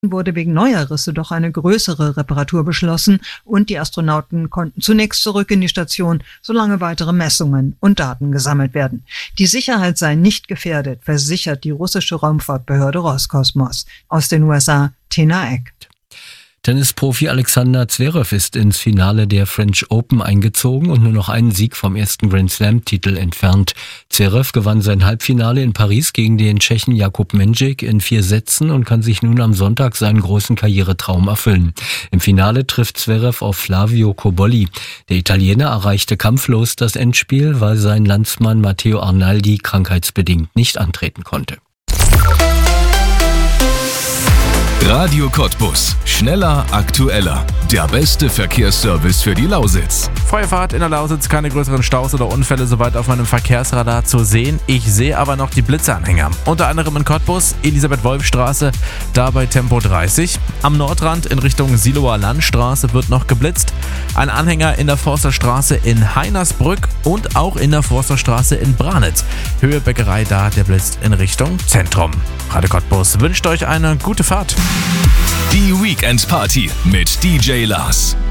wurde wegen neuer Risse doch eine größere Reparatur beschlossen und die Astronauten konnten zunächst zurück in die Station, solange weitere Messungen und Daten gesammelt werden. Die Sicherheit sei nicht gefährdet, versichert die russische Raumfahrtbehörde Roskosmos. Aus den USA, Tina Eck. Tennisprofi Alexander Zverev ist ins Finale der French Open eingezogen und nur noch einen Sieg vom ersten Grand Slam-Titel entfernt. Zverev gewann sein Halbfinale in Paris gegen den Tschechen Jakub Mendžík in 4 Sätzen und kann sich nun am Sonntag seinen großen Karrieretraum erfüllen. Im Finale trifft Zverev auf Flavio Cobolli. Der Italiener erreichte kampflos das Endspiel, weil sein Landsmann Matteo Arnaldi krankheitsbedingt nicht antreten konnte. Radio Cottbus. Schneller, aktueller. Der beste Verkehrsservice für die Lausitz. Feuerfahrt in der Lausitz, keine größeren Staus oder Unfälle soweit auf meinem Verkehrsradar zu sehen. Ich sehe aber noch die Blitzeanhänger. Unter anderem in Cottbus, Elisabeth-Wolf-Straße, dabei Tempo 30. Am Nordrand in Richtung Siloer Landstraße wird noch geblitzt. Ein Anhänger in der Forsterstraße in Heinersbrück und auch in der Forsterstraße in Branitz. Höhe Bäckerei da, der blitzt in Richtung Zentrum. Radio Cottbus wünscht euch eine gute Fahrt. Die Weekend Party mit DJ Lars.